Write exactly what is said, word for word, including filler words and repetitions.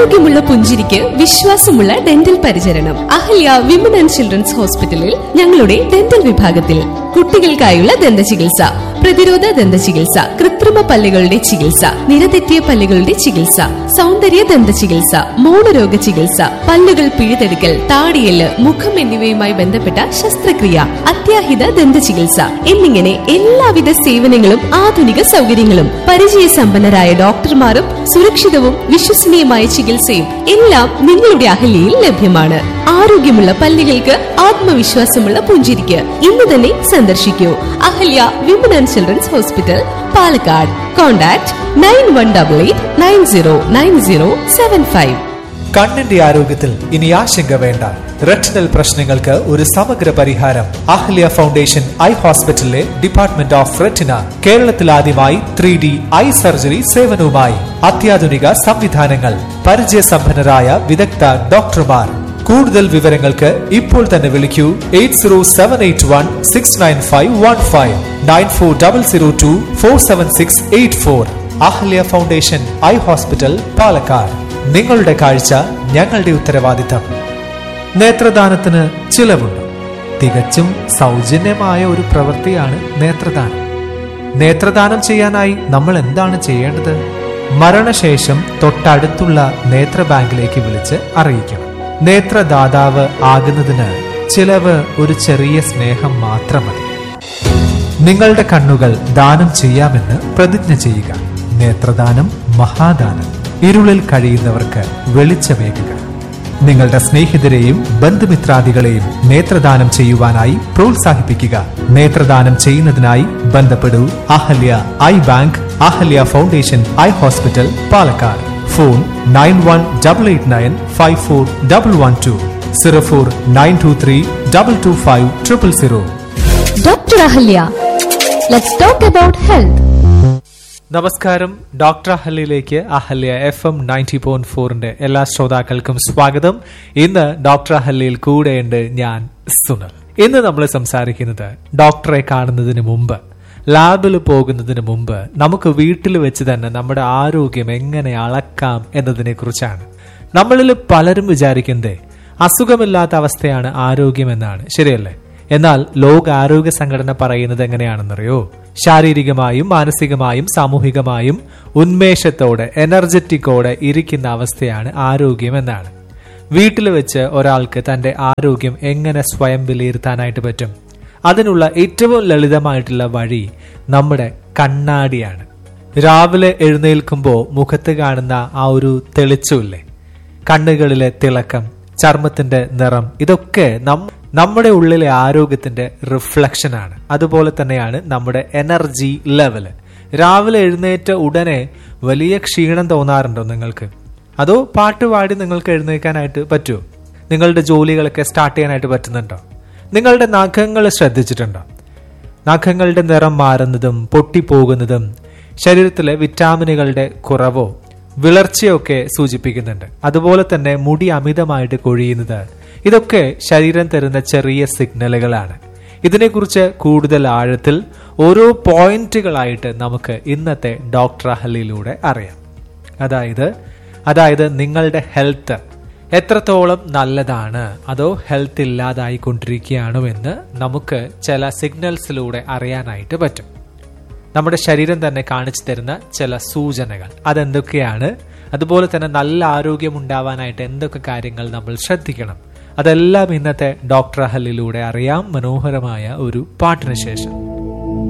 ആരോഗ്യമുള്ള പുഞ്ചിരിക്ക് വിശ്വാസമുള്ള ഡെന്റൽ പരിചരണം. അഹല്യ വിമൻ ആൻഡ് ചിൽഡ്രൻസ് ഹോസ്പിറ്റലിൽ ഞങ്ങളുടെ ഡെന്റൽ വിഭാഗത്തിൽ കുട്ടികൾക്കായുള്ള ദന്ത ചികിത്സ, പ്രതിരോധ ദന്ത ചികിത്സ, കൃത്രിമ പല്ലുകളുടെ ചികിത്സ, നിരതെറ്റിയ പല്ലുകളുടെ ചികിത്സ, സൗന്ദര്യ ദന്ത ചികിത്സ, മൗനരോഗ ചികിത്സ, പല്ലുകൾ പിഴുതെടുക്കൽ, താടിയെല്ല്, മുഖം എന്നിവയുമായി ബന്ധപ്പെട്ട ശസ്ത്രക്രിയ, അത്യാഹിത ദന്ത ചികിത്സ എന്നിങ്ങനെ എല്ലാവിധ സേവനങ്ങളും ആധുനിക സൗകര്യങ്ങളും പരിചയസമ്പന്നരായ ഡോക്ടർമാരും സുരക്ഷിതവും വിശ്വസനീയമായ ചികിത്സയും എല്ലാം നിങ്ങളുടെ അഹല്യയിൽ ലഭ്യമാണ്. ആരോഗ്യമുള്ള പല്ലുകൾക്ക് ആത്മവിശ്വാസമുള്ള പുഞ്ചിരിക്ക് ഇന്ന് തന്നെ സന്ദർശിക്കൂ. Ahalya women and children's hospital, Palakkad. Contact nine one double eight nine zero nine zero seven five. കണ്ണിന്റെ ആരോഗ്യത്തിൽ ഇനി ആശങ്ക വേണ്ട. റെറ്റിനൽ പ്രശ്നങ്ങൾക്ക് ഒരു സമഗ്ര പരിഹാരം അഹല്യ ഫൗണ്ടേഷൻ ഐ ഹോസ്പിറ്റലിലെ ഡിപ്പാർട്ട്മെന്റ് ഓഫ് റെറ്റിന. കേരളത്തിൽ ആദ്യമായി ത്രീ ഡി ഐ സർജറി സേവനവുമായി അത്യാധുനിക സംവിധാനങ്ങൾ, പരിചയസമ്പന്നരായ വിദഗ്ധ ഡോക്ടർമാർ. കൂടുതൽ വിവരങ്ങൾക്ക് ഇപ്പോൾ തന്നെ വിളിക്കൂ eight zero seven eight one six nine five one five nine four double zero to four seven six eight four. Ahalya foundation eye hospital, Palakkad. നിങ്ങളുടെ കാഴ്ച ഞങ്ങളുടെ ഉത്തരവാദിത്തം. നേത്രദാനത്തിന് ചിലവുണ്ട്. തികച്ചും സൗജന്യമായ ഒരു പ്രവൃത്തിയാണ് നേത്രദാനം. നേത്രദാനം ചെയ്യാനായി നമ്മൾ എന്താണ് ചെയ്യേണ്ടത്? മരണശേഷം തൊട്ടടുത്തുള്ള നേത്ര ബാങ്കിലേക്ക് വിളിച്ച് അറിയിക്കണം. നേത്രദാതാവ് ആകുന്നതിന് ചിലവ് ഒരു ചെറിയ സ്നേഹം മാത്രം മതി. നിങ്ങളുടെ കണ്ണുകൾ ദാനം ചെയ്യാമെന്ന് പ്രതിജ്ഞ ചെയ്യുക. നേത്രദാനം മഹാദാനം. ഇരുളിൽ കഴിയുന്നവർക്ക് വെളിച്ചമേകുക. നിങ്ങളുടെ സ്നേഹിതരെയും ബന്ധുമിത്രാദികളെയും നേത്രദാനം ചെയ്യുവാനായി പ്രോത്സാഹിപ്പിക്കുക. നേത്രദാനം ചെയ്യുന്നതിനായി ബന്ധപ്പെടൂ Ahalya I bank, Ahalya foundation eye hospital, Palakkad. Phone nine one double eight nine five four double one two, zero four nine to three double two five triple zero. Doctor Ahalya, let's talk about health. നമസ്കാരം. Doctor അഹല്യയിലേക്ക് Ahalya F M ninety point ഫോറിന്റെ എല്ലാ ശ്രോതാക്കൾക്കും സ്വാഗതം. ഇന്ന് doctor അഹല്യയിൽ കൂടെയുണ്ട് ഞാൻ, സുനൽ. ഇന്ന് നമ്മൾ സംസാരിക്കുന്നത് ഡോക്ടറെ കാണുന്നതിന് മുമ്പ്, ലാബിൽ പോകുന്നതിന് മുമ്പ് നമുക്ക് വീട്ടിൽ വെച്ച് തന്നെ നമ്മുടെ ആരോഗ്യം എങ്ങനെ അളക്കാം എന്നതിനെ കുറിച്ചാണ്. നമ്മളിൽ പലരും വിചാരിക്കുന്നതേ അസുഖമില്ലാത്ത അവസ്ഥയാണ് ആരോഗ്യം എന്നാണ്. ശരിയല്ലേ? എന്നാൽ ലോക ആരോഗ്യ സംഘടന പറയുന്നത് എങ്ങനെയാണെന്നറിയോ? ശാരീരികമായും മാനസികമായും സാമൂഹികമായും ഉന്മേഷത്തോടെ, എനർജറ്റിക്കോടെ ഇരിക്കുന്ന അവസ്ഥയാണ് ആരോഗ്യം എന്നാണ്. വീട്ടിൽ വെച്ച് ഒരാൾക്ക് തന്റെ ആരോഗ്യം എങ്ങനെ സ്വയം വിലയിരുത്താനായിട്ട് പറ്റും? അതിനുള്ള ഏറ്റവും ലളിതമായിട്ടുള്ള വഴി നമ്മുടെ കണ്ണാടിയാണ്. രാവിലെ എഴുന്നേൽക്കുമ്പോൾ മുഖത്ത് കാണുന്ന ആ ഒരു തെളിച്ചമില്ലേ, കണ്ണുകളിലെ തിളക്കം, ചർമ്മത്തിന്റെ നിറം, ഇതൊക്കെ നമ്മുടെ ഉള്ളിലെ ആരോഗ്യത്തിന്റെ റിഫ്ലക്ഷൻ ആണ്. അതുപോലെ തന്നെയാണ് നമ്മുടെ എനർജി ലെവല്. രാവിലെ എഴുന്നേറ്റ ഉടനെ വലിയ ക്ഷീണം തോന്നാറുണ്ടോ നിങ്ങൾക്ക്? അതോ പാട്ടുപാടി നിങ്ങൾക്ക് എഴുന്നേൽക്കാനായിട്ട് പറ്റുമോ? നിങ്ങളുടെ ജോലികളൊക്കെ സ്റ്റാർട്ട് ചെയ്യാനായിട്ട് പറ്റുന്നുണ്ടോ? നിങ്ങളുടെ നഖങ്ങൾ ശ്രദ്ധിച്ചിട്ടുണ്ടോ? നഖങ്ങളുടെ നിറം മാറുന്നതും പൊട്ടിപ്പോകുന്നതും ശരീരത്തിലെ വിറ്റാമിനുകളുടെ കുറവോ വിളർച്ചയൊക്കെ സൂചിപ്പിക്കുന്നുണ്ട്. അതുപോലെ തന്നെ മുടി അമിതമായിട്ട് കൊഴിയുന്നത്, ഇതൊക്കെ ശരീരം തരുന്ന ചെറിയ സിഗ്നലുകളാണ്. ഇതിനെക്കുറിച്ച് കൂടുതൽ ആഴത്തിൽ ഓരോ പോയിന്റുകളായിട്ട് നമുക്ക് ഇന്നത്തെ ഡോക്ടർ അഹല്യയിലൂടെ അറിയാം. അതായത് അതായത് നിങ്ങളുടെ ഹെൽത്ത് എത്രത്തോളം നല്ലതാണ്, അതോ ഹെൽത്ത് ഇല്ലാതായിക്കൊണ്ടിരിക്കുകയാണോ എന്ന് നമുക്ക് ചില സിഗ്നൽസിലൂടെ അറിയാനായിട്ട് പറ്റും. നമ്മുടെ ശരീരം തന്നെ കാണിച്ചു തരുന്ന ചില സൂചനകൾ അതെന്തൊക്കെയാണ്? അതുപോലെ തന്നെ നല്ല ആരോഗ്യം ഉണ്ടാവാനായിട്ട് എന്തൊക്കെ കാര്യങ്ങൾ നമ്മൾ ശ്രദ്ധിക്കണം? അതെല്ലാം ഇന്നത്തെ ഡോക്ടർ അഹല്യയിലൂടെ അറിയാം, മനോഹരമായ ഒരു പാട്ടിന് ശേഷം.